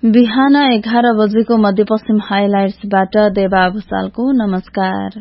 बिहान 11 बजेको मध्यपश्चिम हाइलाइट्सबाट देवा भूषालको नमस्कार।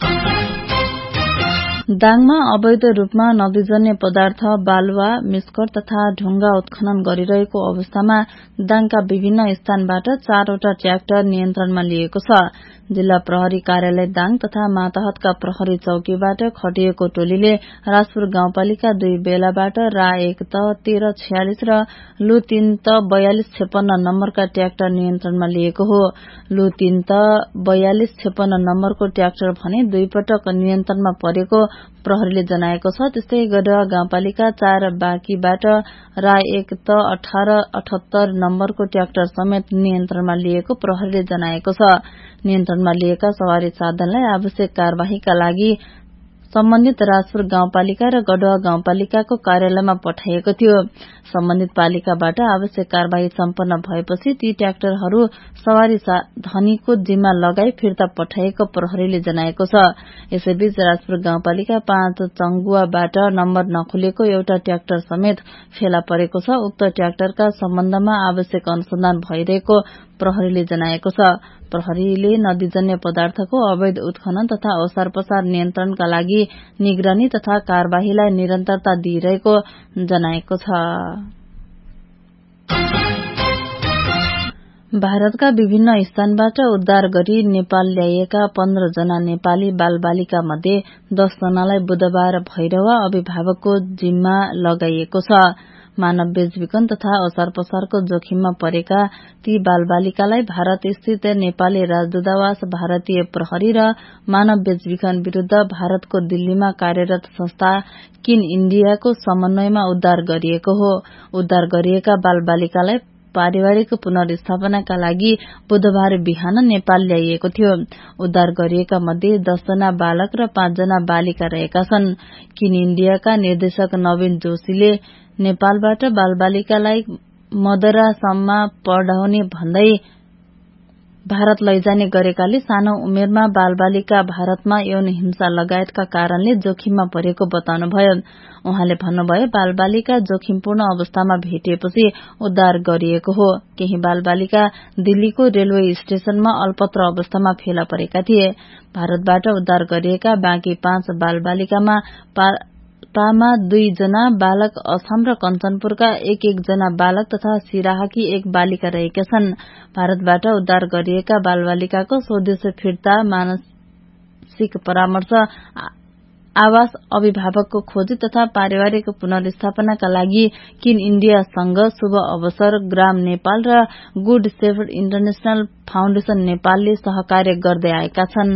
दाङमा अवैध रूपमा नदीजन्य पदार्थ बालुवा मिस्कट तथा ढुंगा उत्खनन गरिरहेको अवस्थामा दाङका विभिन्न स्थानबाट 4वटा ट्र्याक्टर नियन्त्रणमा लिएको छ। जिल्ला प्रहरी कार्यालय दाङ तथा मातहतका प्रहरी चौकीबाट खटिएको टोलीले राजपुर गाउँपालिका 2 बेलाबाट रा 1 त 1346 र लु 3 त 4256 नम्बरका ट्र्याक्टर नियन्त्रणमा लिएको हो। लु 3 त 4256 नम्बरको ट्र्याक्टर भने 2 पटक नियन्त्रणमा परेको प्रहरीले जनाएको छ। त्यस्तै गढवा गाउँपालिका 4 बाँकीबाट रा 1 त 1878 नम्बरको ट्र्याक्टर समेत नियन्त्रणमा लिएको प्रहरीले जनाएको छ। नियन्त्रणमा लिएका सवारी साधनलाई आवश्यक कार्यवाहीका लागि सम्बन्धित राजपुर गाउँपालिका र गढवा गाउँपालिकाको कार्यालयमा पठाइएको थियो। सम्बन्धित पालिकाबाट आवश्यक कार्यवाही सम्पन्न भएपछि ती ट्र्याक्टरहरू सवारी धनीको जिम्मा लगाई फिर्ता पठाइएको प्रहरीले जनाएको छ। यसैबीच राजपुर गाउँपालिका 5 चंगुवाबाट नम्बर नखुलेको एउटा ट्र्याक्टर समेत फेला परेको छ। उक्त ट्र्याक्टरका सम्बन्धमा आवश्यक अनुसन्धान भइरहेको प्रहरीले जनाएको छ। प्रहरीले नदीजन्य पदार्थको अवैध उत्खनन तथा ओसार पसार नियन्त्रणका लागि निगरानी तथा कार्यवाहीलाई निरन्तरता दिइरहेको जनाएको छ। भारतका विभिन्न स्थानबाट उद्धार गरी नेपाल ल्याइएका 15 जना नेपाली बालबालिका मध्ये 10 जनालाई बुधबार भैरवा अभिभावकको जिम्मा लगाइएको छ। मानव बेचबिखन तथा ओसार पसारको जोखिममा परेका ती बालबालिकालाई भारत स्थित नेपाली राजदूतावास, भारतीय प्रहरी र मानव बेचबिखन विरूद्ध भारतको दिल्लीमा कार्यरत संस्था किन इण्डियाको समन्वयमा उद्धार गरिएको हो। उद्धार गरिएका बालबालिकालाई पारिवारिक पुनर्स्थापनाका लागि बुधबार बिहान नेपाल ल्याइएको थियो। उद्धार गरिएका मध्ये 10 जना बालक र 5 जना बालिका रहेका छन्। किन इण्डियाका निर्देशक नवीन जोशीले नेपालबाट बालबालिकालाई मदरासम्म पढाउने भन्दै भारत लैजाने गरेकाले सानो उमेरमा बालबालिका भारतमा यौन हिंसा लगायतका कारणले जोखिममा परेको बताउनुभयो। उहाँले भन्नुभयो, बालबालिका जोखिमपूर्ण अवस्थामा भेटिएपछि उद्धार गरिएको हो। केही बालबालिका दिल्लीको रेलवे स्टेशनमा अल्पत्र अवस्थामा फेला परेका थिए। भारतबाट उद्धार गरिएका बाँकी 5 बालबालिकामा पामा 2 जना बालक, असम र कञ्चनपुरका 1 जना बालक तथा सिराहाकी 1 बालिका रहेका छन्। भारतबाट उद्धार गरिएका बालबालिकाको स्वदेश फिर्ता, मानसिक परामर्श, आवास, अभिभावकको खोजी तथा पारिवारिक पुनर्स्थापनाका लागि किन इण्डियासँग शुभ अवसर ग्राम नेपाल र गुड शेफर्ड इन्टरनेशनल फाउन्डेशन नेपालले सहकार्य गर्दै आएका छन्।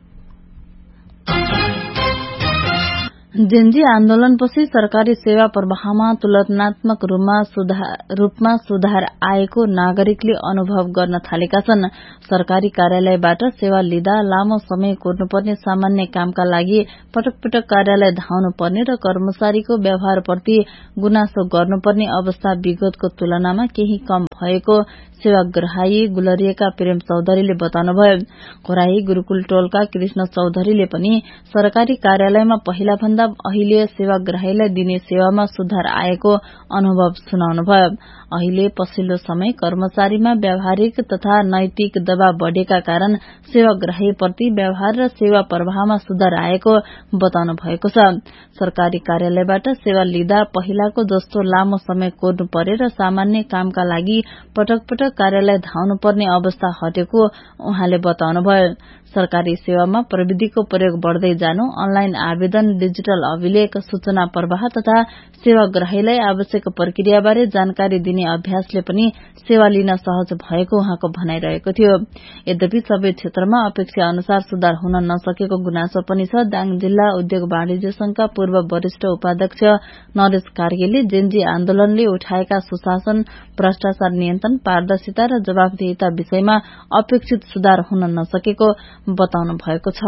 जेनजी आन्दोलनपछि सरकारी सेवा प्रवाहमा तुलनात्मक रूपमा सुधार आएको नागरिकले अनुभव गर्न थालेका छन्। सरकारी कार्यालयबाट सेवा लिँदा लामो समय कुर्नुपर्ने सामान्य कामका लागि पटक पटक कार्यालय धाउनु पर्ने र कर्मचारीको व्यवहारप्रति गुनासो गर्नुपर्ने अवस्था विगतको तुलनामा केही कम भएको सेवाग्राही गुलरिएका प्रेम चौधरीले बताउनुभयो। घोराही गुरूकुल टोलका कृष्ण चौधरीले पनि सरकारी कार्यालयमा पहिला भन्दा अहिले सेवाग्राहीलाई दिने सेवामा सुधार आएको अनुभव सुनाउनुभयो। अहिले पछिल्लो समय कर्मचारीमा व्यावहारिक तथा नैतिक दबाव बढ़ेका कारण सेवाग्राहीप्रति व्यवहार र सेवा प्रवाहमा सुधार आएको बताउनु भएको छ। सरकारी कार्यालयबाट सेवा लिँदा पहिलाको जस्तो लामो समय कोर्नु परे र सामान्य कामका लागि पटक पटक कार्यालय धाउनु पर्ने अवस्था हटेको उहाँले बताउनुभयो। सरकारी सेवामा प्रविधिको प्रयोग बढ़दै जानु, अनलाइन आवेदन, डिजिटल अभिलेख, सूचना प्रवाह तथा सेवाग्राहीलाई आवश्यक प्रक्रियाबारे जानकारी दिने अभ्यासले पनि सेवा लिन सहज भएको उहाँको भनाइरहेको थियो। यद्यपि सबै क्षेत्रमा अपेक्षा अनुसार सुधार हुन नसकेको गुनासो पनि छ। दाङ जिल्ला उद्योग वाणिज्य संघका पूर्व वरिष्ठ उपाध्यक्ष नरेश कार्कीले जेनजी आन्दोलनले उठाएका सुशासन, भ्रष्टाचार नियन्त्रण, पारदर्शिता र जवाफदेहिता विषयमा अपेक्षित सुधार हुन नसकेको बताउनु भएको छ।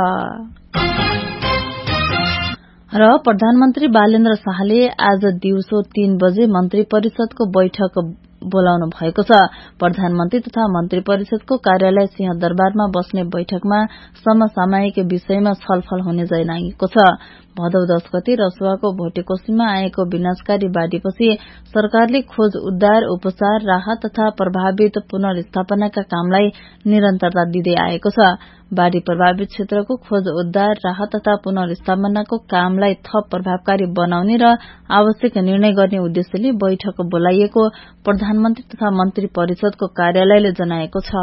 र प्रधानमन्त्री बालेन्द्र शाहले आज दिउँसो 3 बजे मन्त्री परिषदको बैठक बोलाउनु भएको छ। प्रधानमन्त्री तथा मन्त्री परिषदको कार्यालय सिंहदरबारमा बस्ने बैठकमा समसामयिक विषयमा छलफल हुने जनाइएको छ। भदौ 10 गते रसुवाको भोटेकोशीमा आएको विनाशकारी बाढ़ीपछि सरकारले खोज उद्धार, उपचार, राहत तथा प्रभावित पुनर्स्थापनाका कामलाई निरन्तरता दिँदै आएको छ। बाढ़ी प्रभावित क्षेत्रको खोज उद्धार, राहत तथा पुनर्स्थापनाको कामलाई थप प्रभावकारी बनाउने र आवश्यक निर्णय गर्ने उद्देश्यले बैठक बोलाइएको प्रधानमन्त्री तथा मन्त्री परिषदको कार्यालयले जनाएको छ।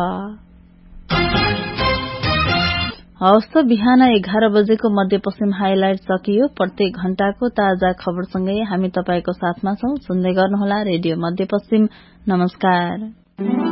हवस् त बिहान 11 बजेको मध्यपश्चिम हाइलाइट सकियो। प्रत्येक घण्टाको ताजा खबरसँगै हामी तपाईको साथमा छौं। सुन्दै गर्नुहोला रेडियो मध्यपश्चिम। नमस्कार।